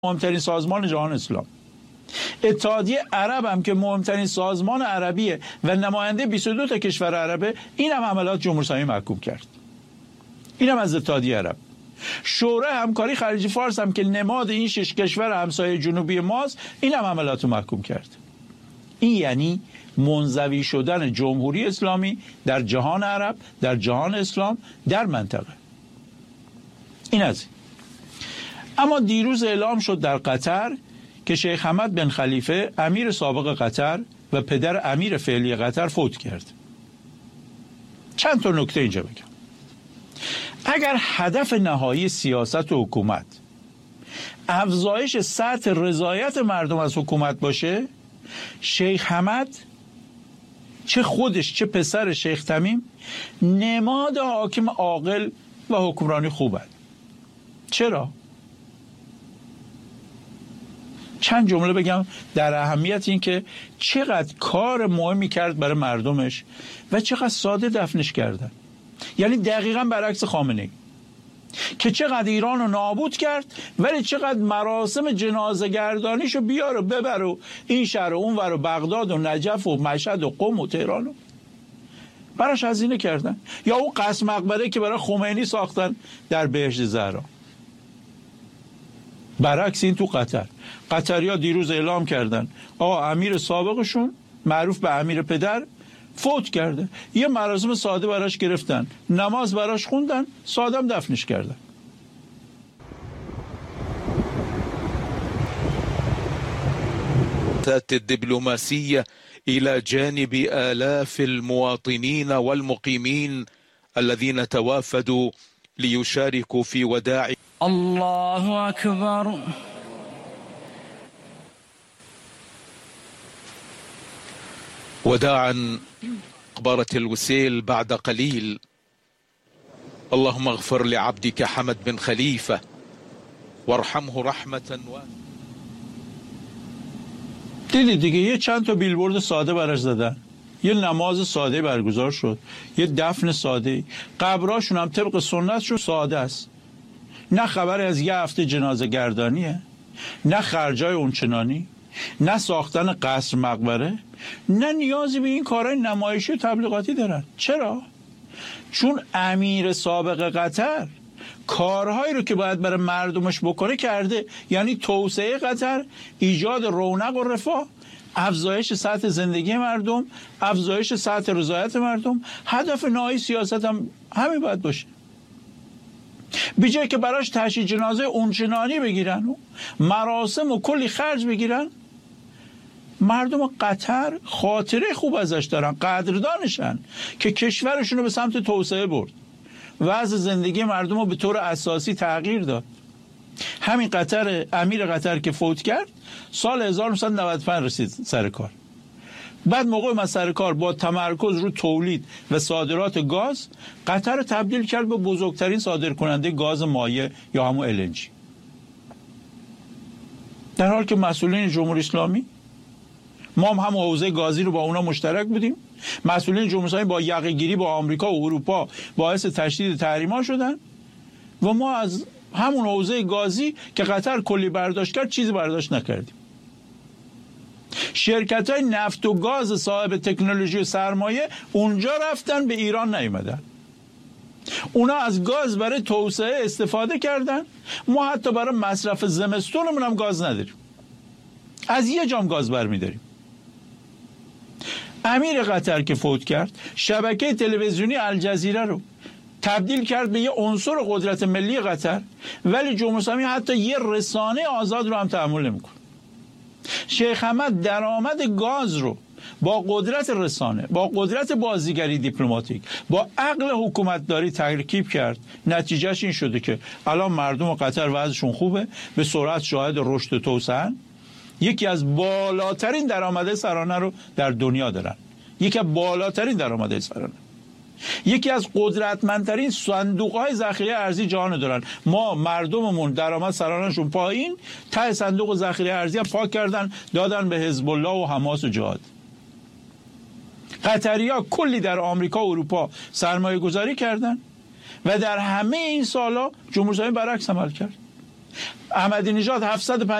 مهمترین سازمان جهان اسلام. اتحادیه عرب هم که مهمترین سازمان عربیه و نماینده 22 تا کشور عربه، این هم حملات جمهوری اسلامی محکوم کرد. این هم از اتحادیه عرب. شورای همکاری خلیج فارس هم که نماد این 6 کشور همسایه جنوبی ماست، این هم حملات رو محکوم کرد. این یعنی منزوی شدن جمهوری اسلامی در جهان عرب، در جهان اسلام، در منطقه. این از این. اما دیروز اعلام شد در قطر که شیخ حمد بن خلیفه امیر سابق قطر و پدر امیر فعلی قطر فوت کرد. چند تا نکته اینجا بگم. اگر هدف نهایی سیاست و حکومت افزایش سطح رضایت مردم از حکومت باشه، شیخ حمد چه خودش چه پسر شیخ تمیم نماد حاکم عاقل و حکمرانی خوبند. چرا؟ چند جمله بگم در اهمیت این که چقدر کار مهمی کرد برای مردمش و چقدر ساده دفنش کردن. یعنی دقیقاً برعکس خامنه‌ای که چقدر ایران رو نابود کرد، ولی چقدر مراسم جنازه گردانیشو بیار و ببر و این شهر و اون ور و بغداد و نجف و مشهد و قم و تهران رو براش هزینه کردن. یا اون قصر مقبره که برای خمینی ساختن در بهشت زهرا. برعکس این تو قطر. قطریا دیروز اعلام کردن آقا امیر سابقشون معروف به امیر پدر فوت کرده، یه مراسم ساده براش گرفتن، نماز براش خوندن، سادم دفنش کردن. الدبلوماسية إلى جانب آلاف المواطنين والمقيمين الذين توافدوا ليشاركوا في وداع. الله أكبر. وداعا مقبرة الوسيل بعد قليل. اللهم اغفر لعبدك حمد بن خليفة وارحمه رحمة دیدی دیگه یه چند تا بیلبورد ساده براش زدن، یه نماز ساده برگزار شد، یه دفن ساده، قبراشون هم طبق سنتشون ساده است. نه خبری از یه هفته جنازه گردانیه، نه خرجای اونچنانی، نه ساختن قصر مقبره، نه نیازی به این کارهای نمایشی و تبلیغاتی دارن. چرا؟ چون امیر سابق قطر کارهایی رو که باید برای مردمش بکنه کرده. یعنی توسعه قطر، ایجاد رونق و رفاه، افزایش سطح زندگی مردم، افزایش سطح رضایت مردم. هدف نهایی سیاست هم همین باید باشه. بیجای که براش تشییع جنازه اونچنانی بگیرن و مراسم و کلی خرج بگیرن، مردم قطر خاطره خوب ازش دارن، قدردانشن که کشورشون رو به سمت توسعه برد، وضع زندگی مردم رو به طور اساسی تغییر داد. همین قطر، امیر قطر که فوت کرد سال 1995 رسید سر کار. بعد موقع من سر کار با تمرکز رو تولید و صادرات گاز، قطر رو تبدیل کرد به بزرگترین صادرکننده گاز مایع یا همون LNG. در حال که مسئولین جمهوری اسلامی، ما هم حوزه گازی رو با اونا مشترک بودیم، مسئولین جمهوری اسلامی با یقه‌گیری با آمریکا و اروپا باعث تشدید تحریم‌ها شدن و ما از همون حوزه گازی که قطر کلی برداشت کرد چیزی برداشت نکردیم. شرکت‌های نفت و گاز صاحب تکنولوژی و سرمایه اونجا رفتن، به ایران نیومدن. اونا از گاز برای توسعه استفاده کردن، ما حتی برای مصرف زمستونمون هم گاز نداریم، از یه جام گاز برمی‌داریم. امیر قطر که فوت کرد شبکه تلویزیونی الجزیره رو تبدیل کرد به یه عنصر قدرت ملی قطر، ولی جمهوری اسلامی حتی یه رسانه آزاد رو هم تحمل نمی‌کنه. شیخ حمد درآمد گاز رو با قدرت رسانه، با قدرت بازیگری دیپلماتیک، با عقل حکومتداری ترکیب کرد. نتیجهش این شده که الان مردم قطر وضعشون خوبه، به سرعت شاهد رشد و توسعه، یکی از بالاترین درآمد سرانه رو در دنیا دارن، یکی از بالاترین درآمد سرانه، یکی از قدرتمندترین صندوق‌های ذخیره ارزی جهان دارن. ما مردممون درآمد سرانه‌شون پایین، ته صندوق ذخیره ارزی هم پاک کردن دادن به حزب الله و حماس و جهاد. قطری‌ها کلی در آمریکا و اروپا سرمایه گذاری کردن و در همه این سالا جمهوری اسلامی برعکس عمل کرد. احمدی نژاد 750